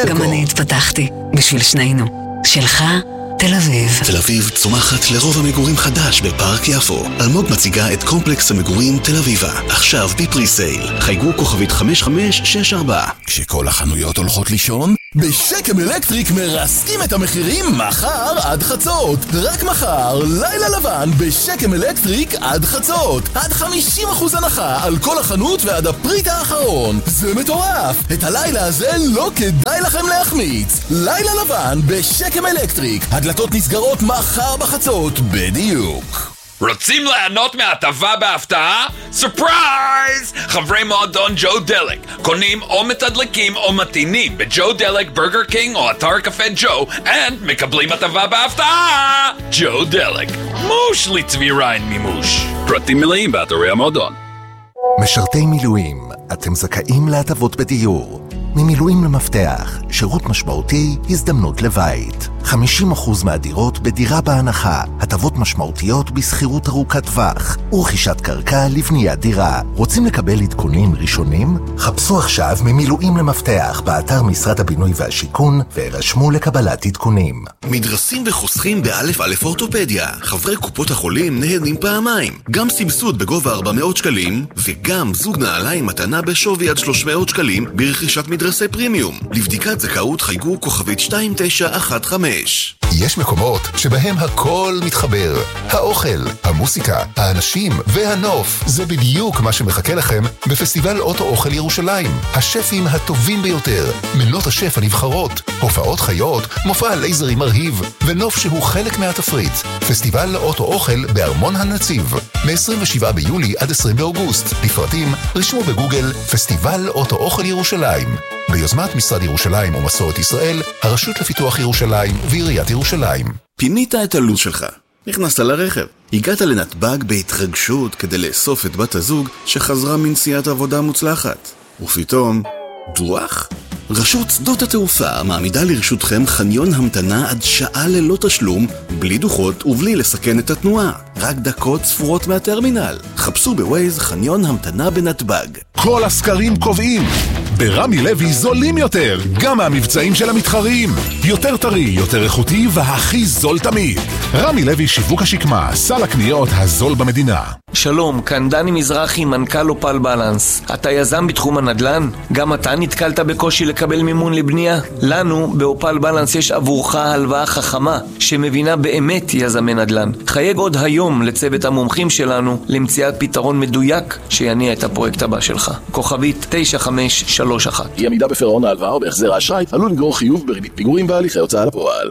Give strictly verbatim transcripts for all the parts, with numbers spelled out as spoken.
סלקום. גם אני התפתחתי, בשביל שנינו. שלך, תל אביב. תל אביב צומחת לרוב המגורים חדש בפארק יפו. אלמוג מציגה את קומפלקס המגורים תל אביבה. עכשיו בפרי סייל. חייגו כוכבית חמש חמש שש ארבע. כשכל החנויות הולכות לישון, בשקם אלקטריק מרסקים את המחירים מחר עד חצות. רק מחר, לילה לבן בשקם אלקטריק עד חצות. עד חמישים אחוז הנחה על כל החנות ועד הפריט האחרון. זה מטורף. את הלילה הזה לא כדאי לכם להחמיץ. לילה לבן בשקם אלקטריק. הדלתות נסגרות מחר בחצות בדיוק. רוצים ליהנות מהטבה בהפתעה? סופרייז! חברי מועדון ג'ו דלק קונים או מתדלקים או מתינים בג'ו דלק, ברגר קינג או אתר קפה ג'ו and מקבלים הטבה בהפתעה! ג'ו דלק, מוש לצבי ריין מימוש. פרטים מלאים באתרי המועדון. משרתי מילואים, אתם זכאים להטבות בדיור. ממילואים למפתח, שירות משמעותי, הזדמנות לבית. חמישים אחוז מהדירות בדירה בהנחה, הטבות משמעותיות בסחירות ארוכת טווח, ורכישת קרקע לבניית דירה. רוצים לקבל עדכונים ראשונים? חפשו עכשיו ממילואים למפתח באתר משרד הבינוי והשיכון, והירשמו לקבלת עדכונים. מדרסים וחוסכים באלף אלף אורתופדיה. חברי קופות החולים נהנים פעמיים. גם סבסוד בגובה ארבע מאות שקלים, וגם זוג נעליים מתנה בשווי עד שלוש מאות שקלים ברכישת מדרסי פרימיום. לבדיקת זכאות חייגו כוכבית שתיים תשע אחת חמש. יש מקומות שבהם הכל מתחבר. האוכל, המוסיקה, האנשים והנוף. זה בדיוק מה שמחכה לכם בפסטיבל אוטו אוכל ירושלים. השפים הטובים ביותר, מנות השף הנבחרות, הופעות חיות, מופע לייזרי מרהיב, ונוף שהוא חלק מהתפריט. פסטיבל אוטו אוכל בארמון הנציב. מ-עשרים ושבעה ביולי עד עשרים באוגוסט. לפרטים רשמו בגוגל פסטיבל אוטו אוכל ירושלים. ביוזמת משרד ירושלים ומסורת ישראל, הרשות לפיתוח ירושלים ועיריית ירושלים. פינית את הלו"ז שלך, נכנסת לרכב, הגעת לנתב"ג בהתרגשות כדי לאסוף את בת הזוג שחזרה מנסיעת עבודה מוצלחת, ופתאום דוח? רשות שדות התעופה מעמידה לרשותכם חניון המתנה עד שעה ללא תשלום, בלי דוחות ובלי לסכן את התנועה. רק דקות ספורות מהטרמינל. חפשו בווייז חניון המתנה בנתב"ג. כל הסקרים קובעים, ברמי לוי זולים יותר, גם מהמבצעים של המתחרים. יותר טרי, יותר איכותי והכי זול תמיד. רמי לוי שיווק השקמה, סל הקניות הזול במדינה. שלום, כאן דני מזרחי, מנכ"ל אופל בלנס. אתה יזם בתחום הנדל"ן? גם אתה נתקלת בקושי לקבל מימון לבנייה? לנו באופל בלנס יש עבורך הלוואה חכמה שמבינה באמת יזמי נדל"ן. חייג עוד היום לצוות המומחים שלנו למציאת פתרון מדויק שיניע את הפרויקט הבא שלך. כוכבית תשע חמש שלוש אחת. אי עמידה בפירעון ההלוואה או בהחזר האשראי עלול לגרור חיוב בריבית פיגורים בהליכי הוצאה לפועל.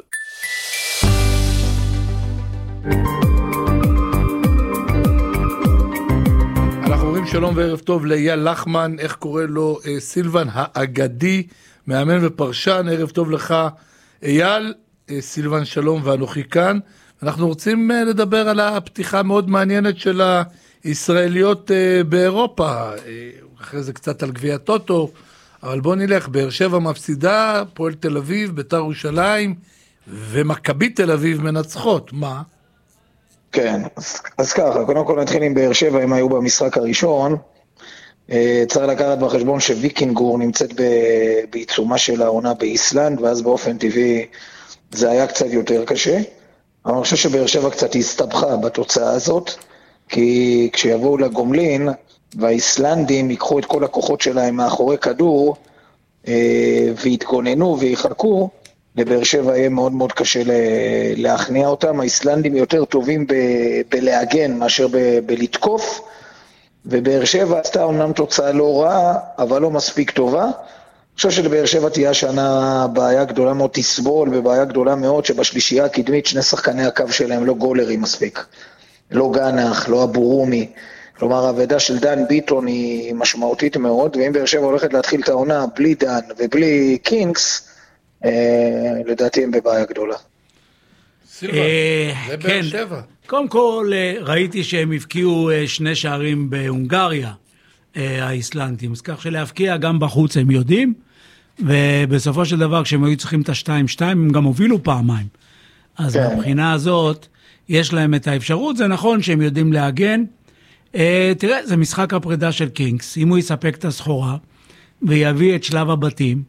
שלום וערב טוב לאייל לחמן, איך קורא לו סילבן האגדי, מאמן ופרשן. ערב טוב לך אייל. סילבן שלום ואנוכי כאן. אנחנו רוצים לדבר על הפתיחה מאוד מעניינת של הישראליות באירופה, אחרי זה קצת על גביע טוטו, אבל בוא נלך. באר שבע מפסידה, פועל תל אביב, בית"ר ירושלים ומכבי תל אביב מנצחות. מה? כן, אז, אז ככה, קודם כל נתחיל עם באר שבע, הם היו במשחק הראשון. צריך לקחת בחשבון שוויקינגור נמצאת בעיצומה של העונה באיסלנד, ואז באופן טבעי זה היה קצת יותר קשה. אבל אני חושב שבאר שבע קצת הסתבכה בתוצאה הזאת, כי כשיבואו לגומלין, והאיסלנדים ייקחו את כל הכוחות שלהם מאחורי כדור, והתגוננו ויחלקו, לבאר שבע יהיה מאוד מאוד קשה להכניע אותם. האיסלנדים יותר טובים ב- בלהגן מאשר ב- בלתקוף, ובאר שבע עשתה אומנם תוצאה לא רעה, אבל לא מספיק טובה. אני חושב שלבאר שבע תהיה השנה בעיה גדולה מאוד, תסבול, ובעיה גדולה מאוד שבשלישייה הקדמית שני שחקני הקו שלהם לא גולרים מספיק. לא גנח, לא אבורומי. כלומר, העבודה של דן ביטון היא משמעותית מאוד, ואם באר שבע הולכת להתחיל את העונה בלי דן ובלי קינגס, לדעתי הם בבעיה גדולה. סילבן, זה באר שבע. קודם כל ראיתי שהם הפקיעו שני שערים בהונגריה, האיסלנדים, אז כך שלהפקיע גם בחוץ הם יודעים, ובסופו של דבר כשהם היו צריכים את ה-שתיים שתיים הם גם הובילו פעמיים. אז מבחינה הזאת יש להם את האפשרות. זה נכון שהם יודעים להגן. תראה, זה משחק הפרידה של קינגס. אם הוא יספק את הסחורה ויביא את שלב הבתים,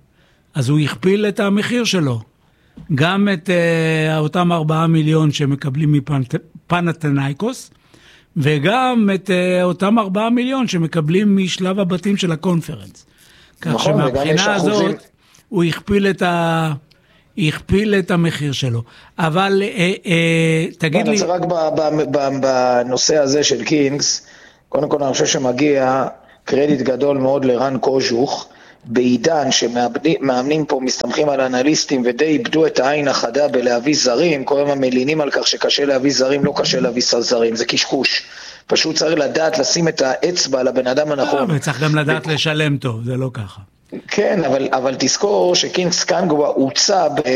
אז הוא הכפיל את המחיר שלו. גם את uh, אותם ארבעה מיליון שמקבלים מפנתנייקוס, וגם את uh, אותם ארבעה מיליון שמקבלים משלב הבתים של הקונפרנס. כך נכון, שמבחינה הזאת אחוזים... הוא הכפיל את, ה... הכפיל את המחיר שלו. אבל אה, אה, תגיד לי... רק בנושא הזה של קינגס, קודם כל אני חושב שמגיע קרדיט גדול מאוד לרן קוז'וך, בעידן שמאמנים פה מסתמכים על אנליסטים ודי איבדו את העין החדה בלהביא זרים, כל הזמן מלינים על כך שקשה להביא זרים, לא קשה להביא זרים, זה קשקוש. פשוט צריך לדעת לשים את האצבע לבן אדם הנכון. וצריך גם לדעת לשלם טוב, זה לא ככה. כן, אבל, אבל תזכור שקינגס קנגווה הוצא